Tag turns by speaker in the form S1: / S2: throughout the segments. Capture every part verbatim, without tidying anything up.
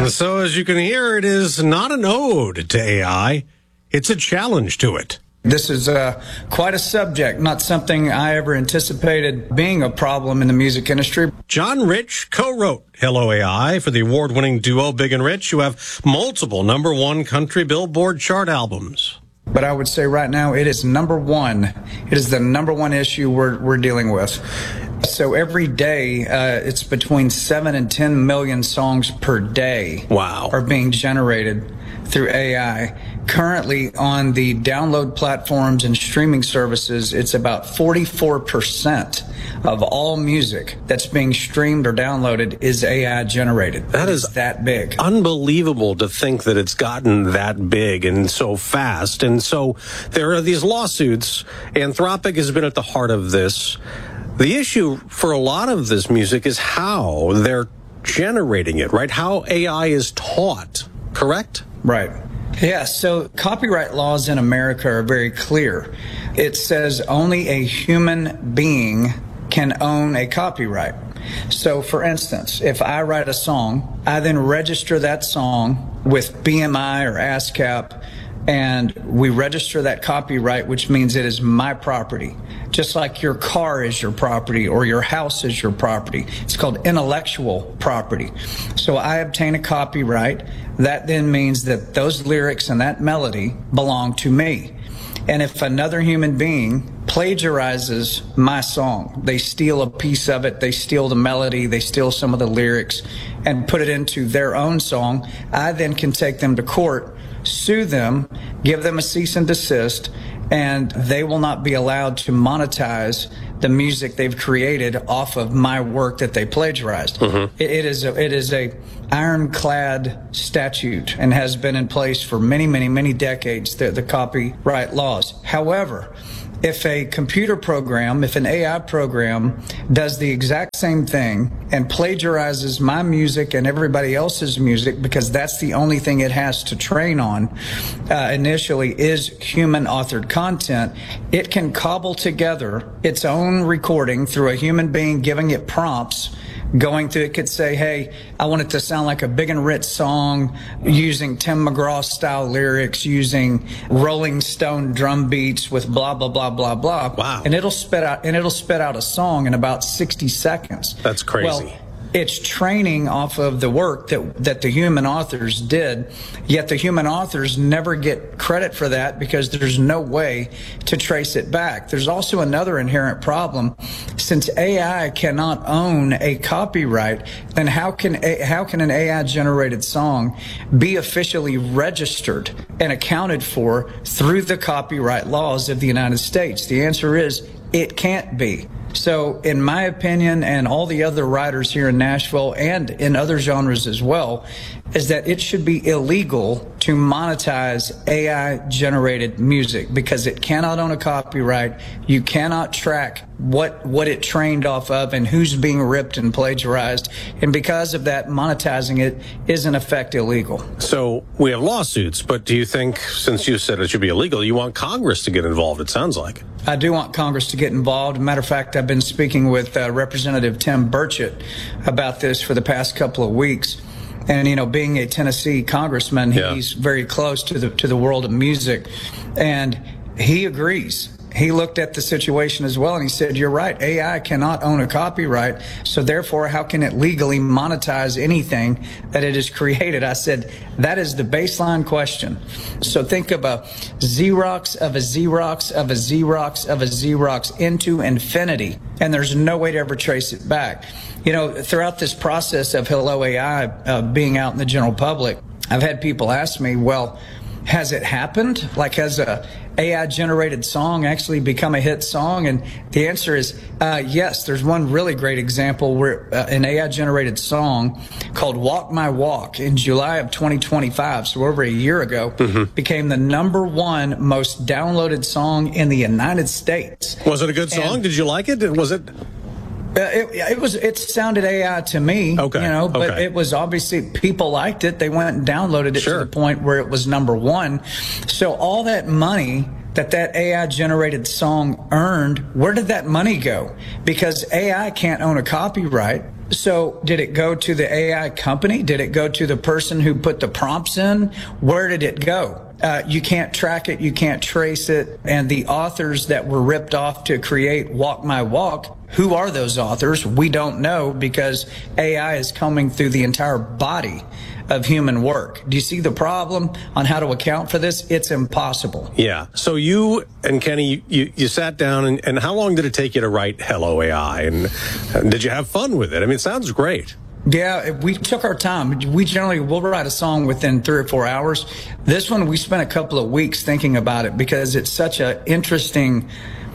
S1: And so, as you can hear, it is not an ode to A I. It's a challenge to it.
S2: This is uh, quite a subject, not something I ever anticipated being a problem in the music industry.
S1: John Rich co-wrote Hello A I for the award-winning duo Big and Rich, who have multiple number one country Billboard chart albums.
S2: But I would say right now it is number one. It is the number one issue we're, we're dealing with. So every day, uh, it's between seven and ten million songs per day.
S1: Wow.
S2: Are being generated through A I. Currently on the download platforms and streaming services, it's about forty-four percent of all music that's being streamed or downloaded is A I generated.
S1: That is
S2: that big.
S1: Unbelievable to think that it's gotten that big and so fast. And so there are these lawsuits. Anthropic has been at the heart of this. The issue for a lot of this music is how they're generating it, right? How A I is taught, correct?
S2: Right. Yeah, so copyright laws in America are very clear. It says only a human being can own a copyright. So, for instance, if I write a song, I then register that song with B M I or ASCAP, and we register that copyright, which means it is my property. Just like your car is your property or your house is your property. It's called intellectual property. So I obtain a copyright. That then means that those lyrics and that melody belong to me. And if another human being plagiarizes my song, they steal a piece of it, they steal the melody, they steal some of the lyrics, and put it into their own song, I then can take them to court, sue them, give them a cease and desist, and they will not be allowed to monetize the music they've created off of my work that they plagiarized. Mm-hmm. It, it is a, it is a ironclad statute and has been in place for many, many, many decades, the, the copyright laws. However, if a computer program, if an A I program does the exact same thing and plagiarizes my music and everybody else's music, because that's the only thing it has to train on uh, initially is human authored content, it can cobble together its own recording through a human being giving it prompts. Going through, it could say, hey, I want it to sound like a Big and Rich song using Tim McGraw style lyrics, using Rolling Stone drum beats with blah, blah, blah, blah, blah.
S1: Wow.
S2: And it'll spit out, and it'll spit out a song in about sixty seconds.
S1: That's crazy.
S2: Well, it's training off of the work that that the human authors did, yet the human authors never get credit for that because there's no way to trace it back. There's also another inherent problem. Since A I cannot own a copyright, then how can a, how can an A I-generated song be officially registered and accounted for through the copyright laws of the United States? The answer is it can't be. So, in my opinion, and all the other writers here in Nashville and in other genres as well, is that it should be illegal to monetize A I-generated music because it cannot own a copyright. You cannot track what what it trained off of and who's being ripped and plagiarized. And because of that, monetizing it is in effect illegal.
S1: So we have lawsuits, but do you think, since you said it should be illegal, you want Congress to get involved, it sounds like?
S2: I do want Congress to get involved. Matter of fact, I've been speaking with uh, Representative Tim Burchett about this for the past couple of weeks. And, you know, being a Tennessee congressman,
S1: yeah.
S2: he's very close to the to the world of music. And he agrees. He looked at the situation as well, and he said, you're right, A I cannot own a copyright, so therefore, how can it legally monetize anything that it has created? I said, that is the baseline question. So think of a Xerox of a Xerox of a Xerox of a Xerox into infinity, and there's no way to ever trace it back. You know, throughout this process of Hello A I uh, being out in the general public, I've had people ask me, well, has it happened? Like, has a A I-generated song actually become a hit song? And the answer is uh, yes. There's one really great example where uh, an A I-generated song called Walk My Walk in July of twenty twenty-five, so over a year ago, mm-hmm. became the number one most downloaded song in the United States.
S1: Was it a good song? And Did you like it? Was it...
S2: Uh, it, it was. It sounded A I to me,
S1: okay.
S2: you know, but
S1: okay.
S2: it was obviously people liked it. They went and downloaded it
S1: sure.
S2: to the point where it was number one. So all that money that that A I-generated song earned, where did that money go? Because A I can't own a copyright. So did it go to the A I company? Did it go to the person who put the prompts in? Where did it go? Uh, you can't track it. You can't trace it. And the authors that were ripped off to create Walk My Walk, who are those authors? We don't know, because A I is coming through the entire body of human work. Do you see the problem on how to account for this? It's impossible.
S1: Yeah. So you and Kenny, you, you sat down, and, and how long did it take you to write Hello A I? And, and did you have fun with it? I mean, it sounds great.
S2: Yeah, we took our time. We generally will write a song within three or four hours. This one, we spent a couple of weeks thinking about it because it's such an interesting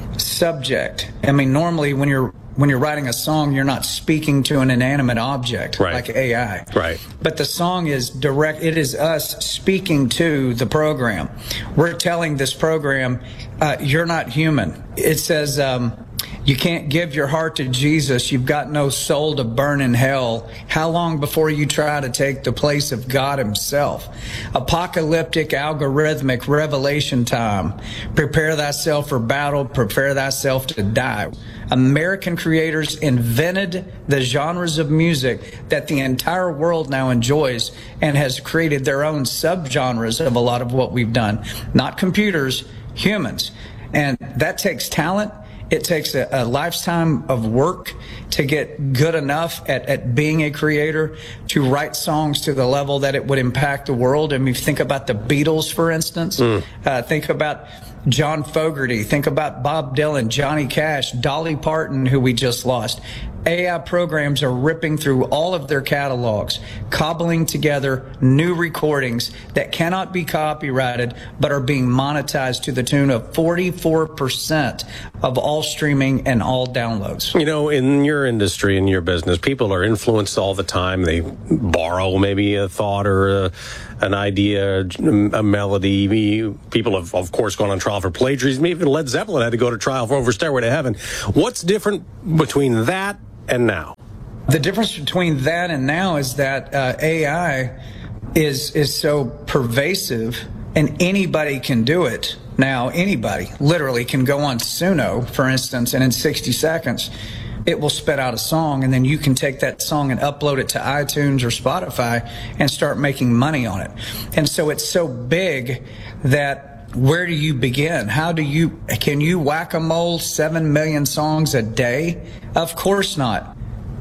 S2: subject. I mean, normally when you're when you're writing a song, you're not speaking to an inanimate object, right, like A I.
S1: Right.
S2: But the song is direct. It is us speaking to the program. We're telling this program, uh, you're not human. It says, um, you can't give your heart to Jesus. You've got no soul to burn in hell. How long before you try to take the place of God himself? Apocalyptic, algorithmic revelation time. Prepare thyself for battle. Prepare thyself to die. American creators invented the genres of music that the entire world now enjoys and has created their own subgenres of a lot of what we've done. Not computers, humans. And that takes talent. It takes a, a lifetime of work to get good enough at, at being a creator, to write songs to the level that it would impact the world. I mean, think about the Beatles, for instance. Mm. Uh, think about John Fogerty. Think about Bob Dylan, Johnny Cash, Dolly Parton, who we just lost. A I programs are ripping through all of their catalogs, cobbling together new recordings that cannot be copyrighted, but are being monetized to the tune of forty-four percent of all streaming and all downloads.
S1: You know, in your industry, in your business, people are influenced all the time. They borrow maybe a thought or a, an idea, a melody. People have, of course, gone on trial for plagiarism. Even Led Zeppelin had to go to trial for Over Stairway to Heaven. What's different between that and now?
S2: The difference between that and now is that uh, A I is is so pervasive, and anybody can do it now. Anybody literally can go on Suno, for instance, and in sixty seconds it will spit out a song, and then you can take that song and upload it to iTunes or Spotify and start making money on it. And so it's so big that where do you begin? How do you, can you whack-a-mole seven million songs a day? Of course not.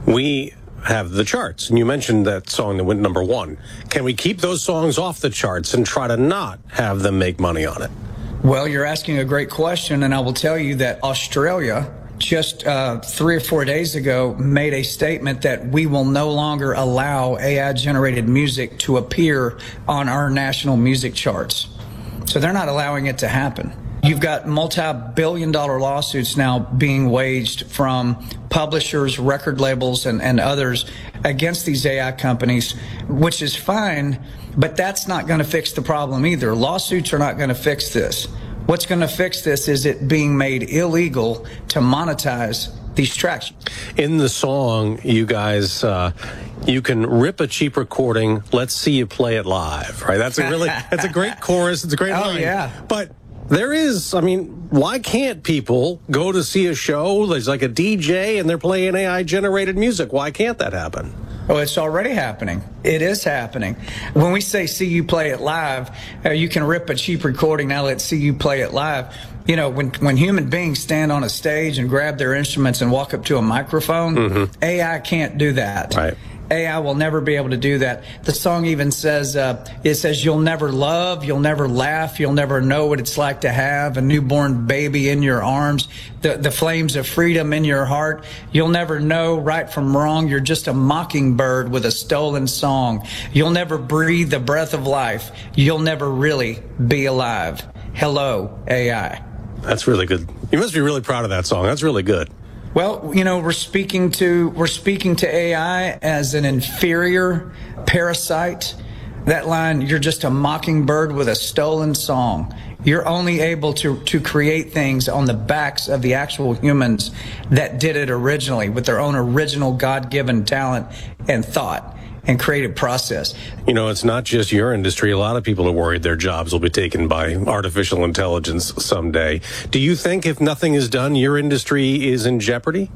S1: We have the charts, and you mentioned that song that went number one. Can we keep those songs off the charts and try to not have them make money on it?
S2: Well, you're asking a great question, and I will tell you that Australia just uh, three or four days ago made a statement that we will no longer allow A I-generated music to appear on our national music charts. So they're not allowing it to happen. You've got multi-billion dollar lawsuits now being waged from publishers, record labels, and, and others against these A I companies, which is fine, but that's not going to fix the problem either. Lawsuits are not going to fix this. What's going to fix this is it being made illegal to monetize these tracks.
S1: In the song, you guys, uh, you can rip a cheap recording. Let's see you play it live, right? That's a really, that's a great chorus. It's a great
S2: oh,
S1: line.
S2: Yeah.
S1: But there is, I mean, why can't people go to see a show? There's like a D J and they're playing A I-generated music. Why can't that happen?
S2: Oh, it's already happening. It is happening. When we say see you play it live, uh, you can rip a cheap recording. Now let's see you play it live. You know, when when human beings stand on a stage and grab their instruments and walk up to a microphone, mm-hmm. A I can't do that.
S1: Right.
S2: A I will never be able to do that. The song even says, uh, it says, you'll never love, you'll never laugh, you'll never know what it's like to have a newborn baby in your arms, the, the flames of freedom in your heart. You'll never know right from wrong. You're just a mockingbird with a stolen song. You'll never breathe the breath of life. You'll never really be alive. Hello, A I.
S1: That's really good. You must be really proud of that song. That's really good.
S2: Well, you know, we're speaking to we're speaking to A I as an inferior parasite. That line, you're just a mockingbird with a stolen song. You're only able to, to create things on the backs of the actual humans that did it originally with their own original God-given talent and thought and creative process.
S1: You know, it's not just your industry. A lot of people are worried their jobs will be taken by artificial intelligence someday. Do you think if nothing is done, your industry is in jeopardy?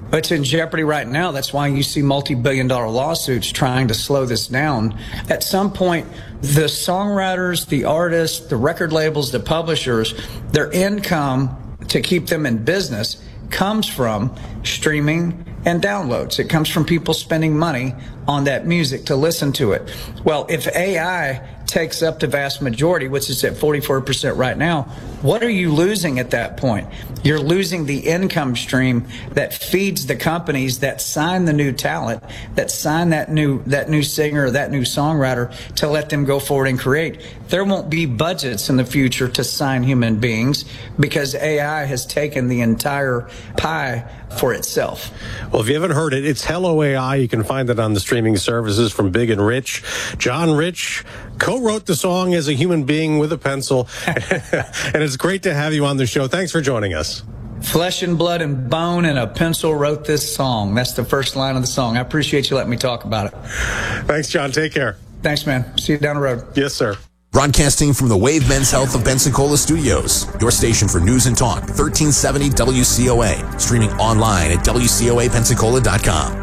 S2: It's in jeopardy right now. That's why you see multi-billion dollar lawsuits trying to slow this down. At some point, the songwriters, the artists, the record labels, the publishers, their income to keep them in business comes from streaming and downloads. It comes from people spending money on that music to listen to it. Well, if A I takes up the vast majority, which is at forty-four percent right now, what are you losing at that point? You're losing the income stream that feeds the companies that sign the new talent, that sign that new that new singer or that new songwriter to let them go forward and create. There won't be budgets in the future to sign human beings because A I has taken the entire pie for itself.
S1: Well, if you haven't heard it, it's Hello A I. You can find it on the streaming services from Big and Rich. John Rich co-wrote the song as a human being with a pencil. And it's great to have you on the show. Thanks for joining us.
S2: Flesh and blood and bone and a pencil wrote this song. That's the first line of the song. I appreciate you letting me talk about it.
S1: Thanks, John. Take care.
S2: Thanks, man. See you down the road.
S1: Yes, sir.
S3: Broadcasting from the Wave Men's Health of Pensacola Studios, your station for news and talk, thirteen seventy W C O A. Streaming online at W C O A Pensacola dot com.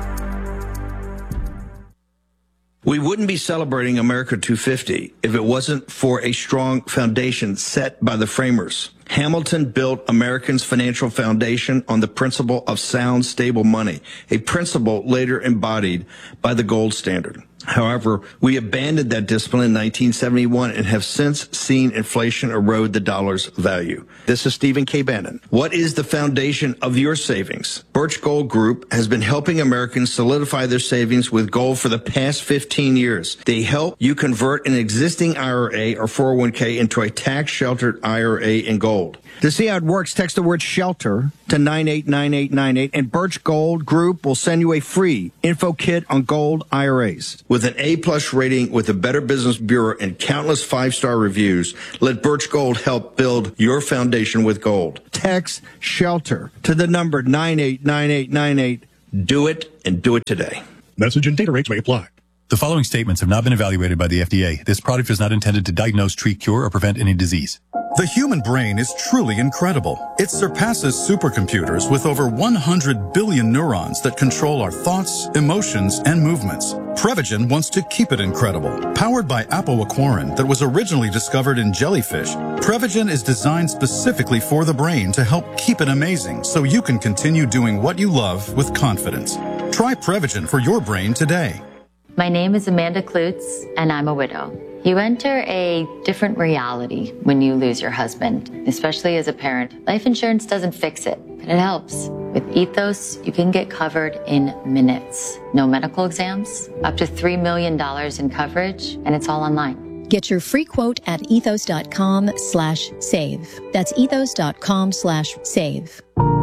S4: We wouldn't be celebrating America two fifty if it wasn't for a strong foundation set by the framers. Hamilton built Americans' financial foundation on the principle of sound, stable money, a principle later embodied by the gold standard. However, we abandoned that discipline in nineteen seventy-one and have since seen inflation erode the dollar's value. This is Stephen K. Bannon. What is the foundation of your savings? Birch Gold Group has been helping Americans solidify their savings with gold for the past fifteen years. They help you convert an existing I R A or four oh one k into a tax-sheltered I R A in gold. To see how it works, text the word SHELTER to nine eight nine eight nine eight, and Birch Gold Group will send you a free info kit on gold I R As. With an A-plus rating with the Better Business Bureau and countless five-star reviews, let Birch Gold help build your foundation with gold. Text SHELTER to the number nine eight nine eight nine eight. Do it, and do it today.
S5: Message and data rates may apply.
S6: The following statements have not been evaluated by the F D A. This product is not intended to diagnose, treat, cure, or prevent any disease.
S7: The human brain is truly incredible. It surpasses supercomputers with over one hundred billion neurons that control our thoughts, emotions, and movements. Prevagen wants to keep it incredible. Powered by apoaquarin that was originally discovered in jellyfish, Prevagen is designed specifically for the brain to help keep it amazing so you can continue doing what you love with confidence. Try Prevagen for your brain today.
S8: My name is Amanda Klutz, and I'm a widow. You enter a different reality when you lose your husband, especially as a parent. Life insurance doesn't fix it, but it helps. With Ethos, you can get covered in minutes. No medical exams, up to three million dollars in coverage, and it's all online.
S9: Get your free quote at ethos.com slash save. That's ethos.com slash save.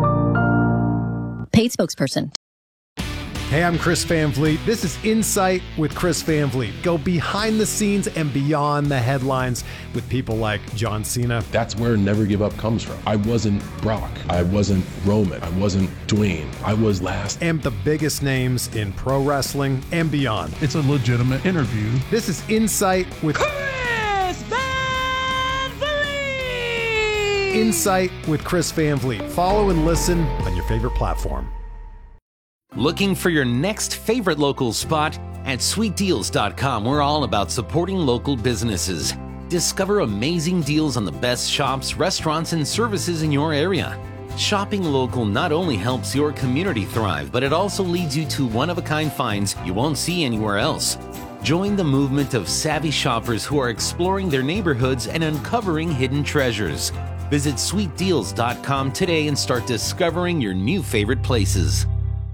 S9: Paid spokesperson.
S10: Hey, I'm Chris Van Vliet. This is Insight with Chris Van Vliet. Go behind the scenes and beyond the headlines with people like John Cena.
S11: That's where Never Give Up comes from. I wasn't Brock. I wasn't Roman. I wasn't Dwayne. I was last.
S10: And the biggest names in pro wrestling and beyond.
S12: It's a legitimate interview.
S10: This is Insight with
S13: Chris Van Vliet.
S10: Insight with Chris Van Vliet. Follow and listen on your favorite platform.
S14: Looking for your next favorite local spot? At sweet deals dot com, we're all about supporting local businesses. Discover amazing deals on the best shops, restaurants, and services in your area. Shopping local not only helps your community thrive, but it also leads you to one-of-a-kind finds you won't see anywhere else. Join the movement of savvy shoppers who are exploring their neighborhoods and uncovering hidden treasures. Visit sweet deals dot com today and start discovering your new favorite places.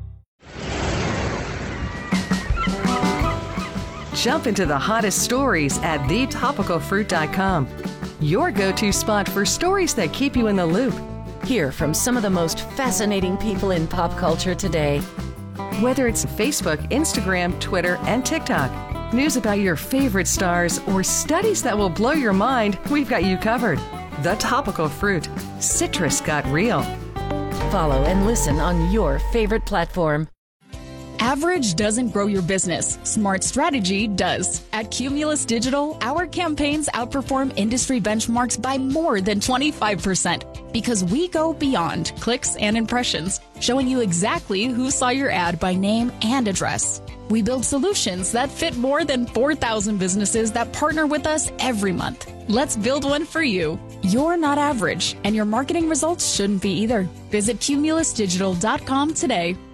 S15: Jump into the hottest stories at the topical fruit dot com. Your go-to spot for stories that keep you in the loop.
S16: Hear from some of the most fascinating people in pop culture today.
S15: Whether it's Facebook, Instagram, Twitter, and TikTok, news about your favorite stars, or studies that will blow your mind, we've got you covered. The Topical Fruit. Citrus got real.
S16: Follow and listen on your favorite platform.
S17: Average doesn't grow your business. Smart strategy does. At Cumulus Digital, our campaigns outperform industry benchmarks by more than twenty-five percent because we go beyond clicks and impressions. showing you exactly who saw your ad by name and address. We build solutions that fit more than four thousand businesses that partner with us every month. Let's build one for you. You're not average, and your marketing results shouldn't be either. Visit Cumulus Digital dot com today.